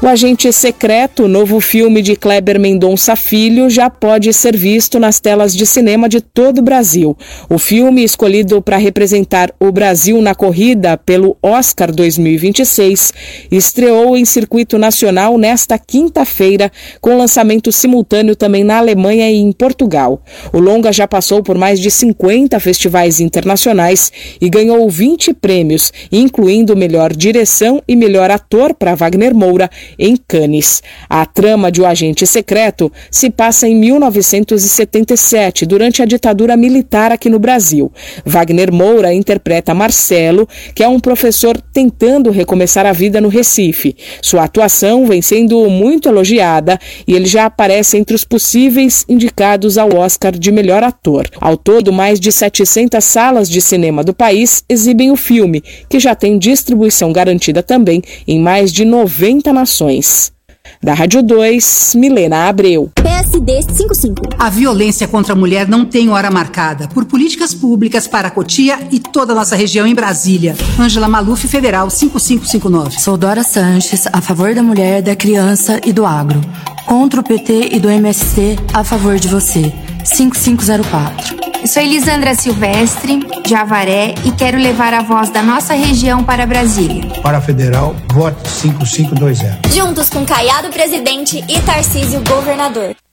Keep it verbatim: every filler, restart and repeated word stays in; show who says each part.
Speaker 1: O Agente Secreto, novo filme de Kleber Mendonça Filho, já pode ser visto nas telas de cinema de todo o Brasil. O filme, escolhido para representar o Brasil na corrida pelo Oscar dois mil e vinte e seis, estreou em circuito nacional nesta quinta-feira, com lançamento simultâneo também na Alemanha e em Portugal. O longa já passou por mais de cinquenta festivais internacionais e ganhou vinte prêmios, incluindo melhor direção e melhor ator para Wagner Moura, em Cannes. A trama de O Agente Secreto se passa em mil novecentos e setenta e sete, durante a ditadura militar aqui no Brasil. Wagner Moura interpreta Marcelo, que é um professor tentando recomeçar a vida no Recife. Sua atuação vem sendo muito elogiada e ele já aparece entre os possíveis indicados ao Oscar de melhor ator. Ao todo, mais de setecentas salas de cinema do país exibem o filme, que já tem distribuição garantida também em mais de noventa nações. Da Rádio dois, Milena Abreu.
Speaker 2: P S D cinquenta e cinco.
Speaker 3: A violência contra a mulher não tem hora marcada. Por políticas públicas para Cotia e toda a nossa região em Brasília. Ângela Maluf, Federal cinco cinco cinco nove.
Speaker 4: Sou Dora Sanches, a favor da mulher, da criança e do agro. Contra o P T e do M S T, a favor de você. cinco cinco zero quatro.
Speaker 5: Eu sou Elisandra Silvestre, de Avaré, e quero levar a voz da nossa região para Brasília.
Speaker 6: Para a Federal, vote cinco cinco dois zero.
Speaker 2: Juntos com Caiado Presidente e Tarcísio Governador.